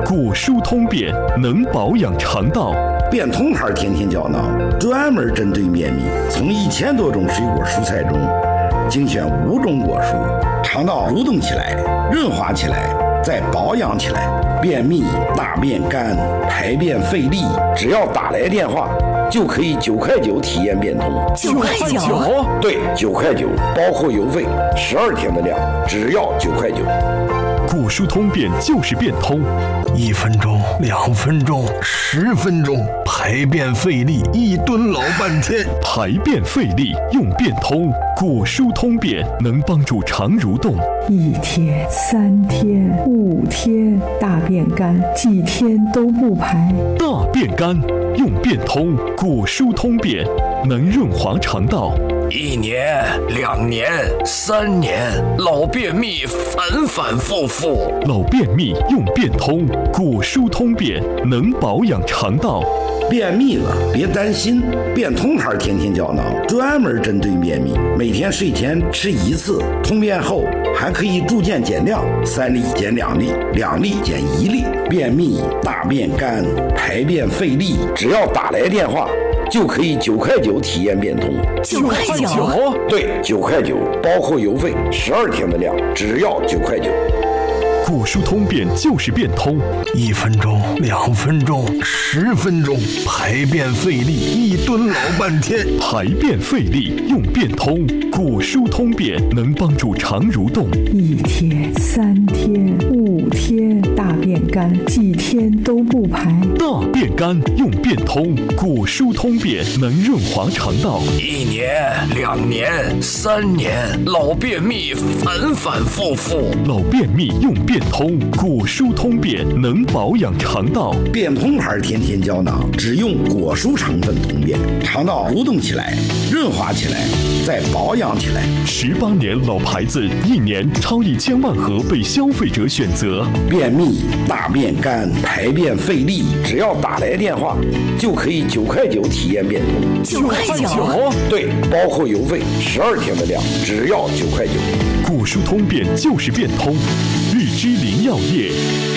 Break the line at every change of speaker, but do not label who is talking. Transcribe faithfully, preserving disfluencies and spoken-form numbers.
果蔬通便，能保养肠道。
变通牌天天胶囊专门针对便秘，从一千多种水果蔬菜中精选五种果蔬，肠道蠕动起来，润滑起来，再保养起来。便秘、大便干、排便费力，只要打来电话，就可以九块九体验变通。
九块九？
对，九块九，包括邮费，十二天的量，只要九块九。
果蔬通便就是变通，
一分钟、两分钟、十分钟，排便费力，一蹲老半天。
排便费力用变通，果蔬通便能帮助肠蠕动。
一天、三天、五天，大便干，几天都不排。
大便干用变通，果蔬通便能润滑肠道。
一年、两年、三年，老便秘反反复复。
老便秘用变通，果蔬通便能保养肠道。
便秘了别担心，变通牌天天胶囊专门针对便秘，每天睡前吃一次，通便后还可以逐渐减量，三粒减两粒，两粒减一粒。便秘、大便干、排便费力，只要打来电话，就可以九块九体验变通。
九块九？
对，九块九，包括邮费，十二天的量，只要九块九。
果蔬通便就是变通，
一分钟、两分钟、十分钟，排便费力，一蹲老半天。
排便费力用变通，果蔬通便能帮助肠蠕动。
一天、三天、五天，大便干，几天都不排。
大便干用变通，果蔬通便能润滑肠道。
一年、两年、三年，老便秘反反复复。
老便秘用变通，果蔬通便能保养肠道。
变通牌天天胶囊只用果蔬成分通便，肠道蠕动起来，润滑起来，再保养起来。
十八年老牌子，一年超一千万盒被消费者选择。
便秘、大便干、排便费力，只要打来电话，就可以九块九体验变通。
九块九？
对，包括邮费，十二天的量，只要九块九。
果蔬通便就是变通，日之林药业。